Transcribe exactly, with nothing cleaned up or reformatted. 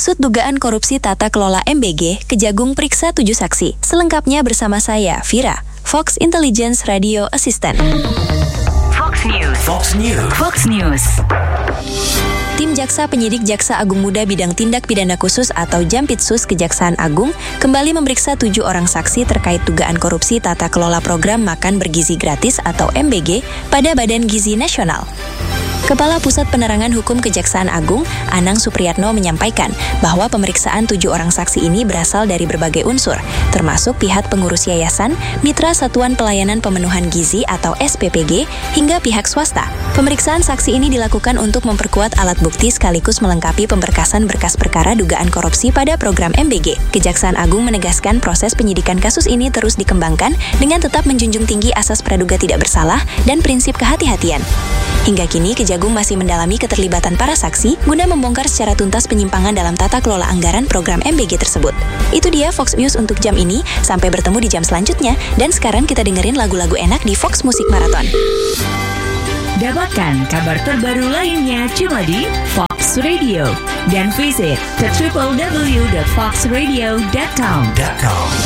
Usut dugaan korupsi tata kelola M B G, Kejagung periksa tujuh saksi. Selengkapnya bersama saya, Vira, Fox Intelligence Radio Assistant. Fox News. Fox News. Fox News. Tim Jaksa Penyidik Jaksa Agung Muda Bidang Tindak Pidana Khusus atau Jampitsus Kejaksaan Agung kembali memeriksa tujuh orang saksi terkait dugaan korupsi tata kelola program makan bergizi gratis atau M B G pada Badan Gizi Nasional. Kepala Pusat Penerangan Hukum Kejaksaan Agung, Anang Supriyatno menyampaikan bahwa pemeriksaan tujuh orang saksi ini berasal dari berbagai unsur, termasuk pihak pengurus yayasan, mitra Satuan Pelayanan Pemenuhan Gizi atau S P P G, hingga pihak swasta. Pemeriksaan saksi ini dilakukan untuk memperkuat alat bukti sekaligus melengkapi pemberkasan berkas perkara dugaan korupsi pada program M B G. Kejaksaan Agung menegaskan proses penyidikan kasus ini terus dikembangkan dengan tetap menjunjung tinggi asas praduga tidak bersalah dan prinsip kehati-hatian. Hingga kini, Kejagung masih mendalami keterlibatan para saksi guna membongkar secara tuntas penyimpangan dalam tata kelola anggaran program M B G tersebut. Itu dia Fox News untuk jam ini. Sampai bertemu di jam selanjutnya. Dan sekarang kita dengerin lagu-lagu enak di Fox Musik Marathon. Dapatkan kabar terbaru lainnya cuma di Fox Radio. Dan visit ke w w w dot fox radio dot com.